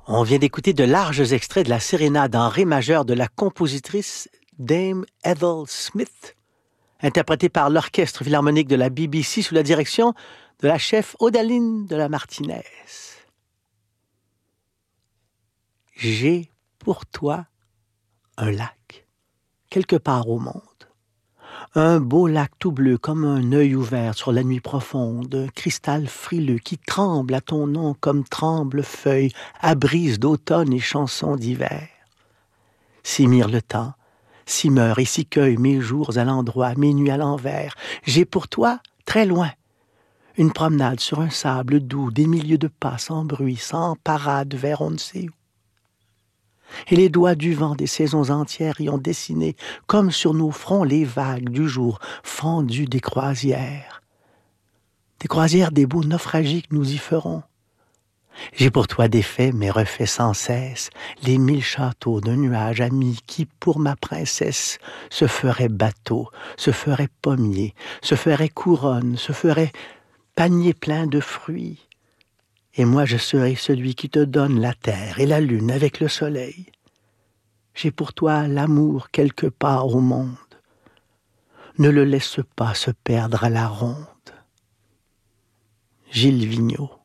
On vient d'écouter de larges extraits de la sérénade en ré majeur de la compositrice Dame Ethel Smith, interprétée par l'Orchestre philharmonique de la BBC sous la direction de la chef Odaline de la Martinez. J'ai pour toi un lac, quelque part au monde. Un beau lac tout bleu comme un œil ouvert sur la nuit profonde, un cristal frileux qui tremble à ton nom comme tremble feuille à brise d'automne et chansons d'hiver. Si mire le temps, si meurt et si cueille mes jours à l'endroit, mes nuits à l'envers, j'ai pour toi, très loin, une promenade sur un sable doux, des milieux de pas sans bruit, sans parade vers on ne sait où. Et les doigts du vent des saisons entières y ont dessiné, comme sur nos fronts, les vagues du jour fendues des croisières. Des croisières des beaux naufragies que nous y ferons. J'ai pour toi défait, mais refait sans cesse, les 1000 châteaux d'un nuage ami qui, pour ma princesse, se ferait bateau, se ferait pommier, se ferait couronne, se ferait panier plein de fruits. Et moi je serai celui qui te donne la terre et la lune avec le soleil. J'ai pour toi l'amour quelque part au monde. Ne le laisse pas se perdre à la ronde. Gilles Vigneault.